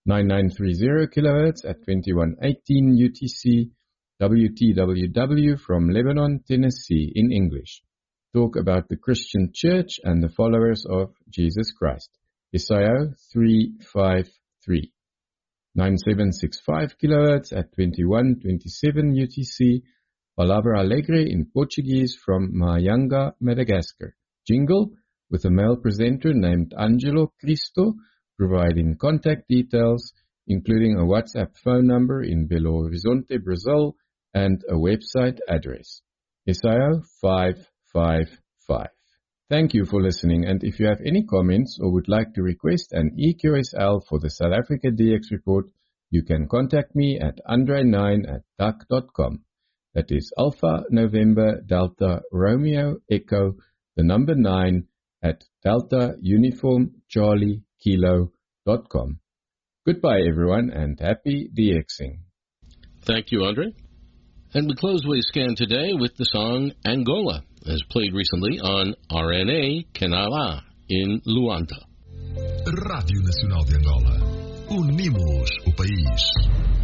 9930 kHz at 2118 UTC, WTWW from Lebanon, Tennessee in English. Talk about the Christian Church and the followers of Jesus Christ. Isaiah 3:5-3. 9765 kHz at 2127 UTC. Palavra Alegre in Portuguese from Mahajanga, Madagascar. Jingle with a male presenter named Angelo Cristo, providing contact details, including a WhatsApp phone number in Belo Horizonte, Brazil, and a website address. Isaiah 5:5-5. Thank you for listening, and if you have any comments or would like to request an EQSL for the South Africa DX report, you can contact me at andre9@duck.com. That is Alpha November Delta Romeo Echo, the number 9 at Delta Uniform Charlie Kilo.com. Goodbye everyone and happy DXing. Thank you, Andre. And we close Way Scan today with the song Angola, as played recently on RNA Canal in Luanda. Rádio Nacional de Angola. Unimos o país.